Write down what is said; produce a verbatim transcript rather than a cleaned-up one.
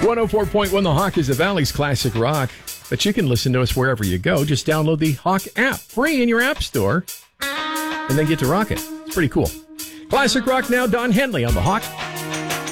one oh four point one The Hawk is the Valley's classic rock, but you can listen to us wherever you go. Just download the Hawk app, free in your app store, and then get to rocking. It's pretty cool. Classic rock now, Don Henley on The Hawk.